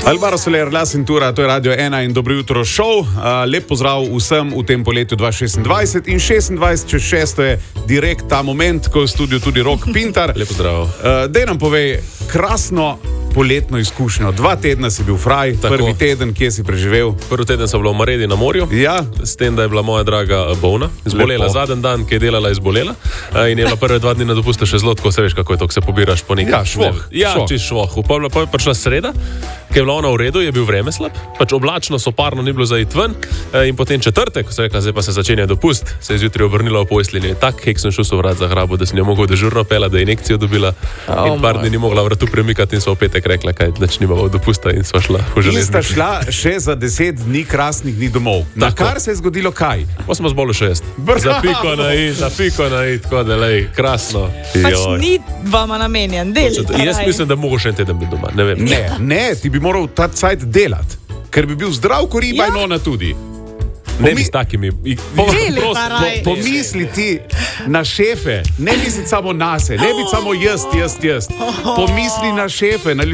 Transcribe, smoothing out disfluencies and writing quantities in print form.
Alvaro Soler, La Cintura, to je Radio 1 in dobro jutro šov. Lep pozdrav vsem v tem poletju 2026 in 26 čez 6 je direkt ta moment, ko je v studiu tudi Rok Pintar. Lep pozdrav. Dej nam povej, krasno poletno izkušnjo. 2 tedna si bil fraj, prvi teden, kje si preživel? Prvi teden sem bila v Maredi na morju, ja. S tem, da je bila moja draga bolna, zbolela zadnji dan, ki je delala, izbolela in je bila prve 2 dni na dopustu še zelo, tako se veš, kako je to, ko se pobiraš po nekaj. Ja, švoh. Čist švoh. Pa je prišla sreda, ki je bila ona v redu, je bil vreme slab, pač oblačno, soparno, ni bilo za iti ven in potem četrtek, ko se rekla, zdaj pa se začenja dopust, se je zjutraj obrnila v postelji, tak hek sem šel vrat za hrabo, da sem jo mogel dežurno pela, da je injekcijo dobila in par dni ni mogla vratu premikati in so v petek rekla, kaj nič nimamo dopusta in sva šla v železnico. In sta šla še za 10 dni krasnih dni domov. Na kar se je zgodilo kaj? Pa smo zbolili 6. Za piko na i, tako da lej, krasno. Pač ni vama namenjen, delite. Jaz mislim, da mogo še en teden biti doma, ne vem. Ne, ti bi moral ta cajt delati, ker bi bil zdrav ko riba in ona tudi. Ne bi s takimi. Pomisli ti na šefe, ne misli samo nase, ne biti samo jaz. Pomisli na šefe, na ljudi.